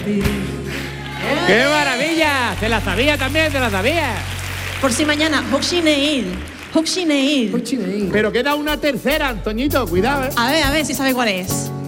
¡Qué maravilla! ¡Se la sabía también, se la sabía! Por si mañana, Hoxineid. Pero queda una tercera, Antoñito, cuidado, ¿eh? A ver si sabe cuál es.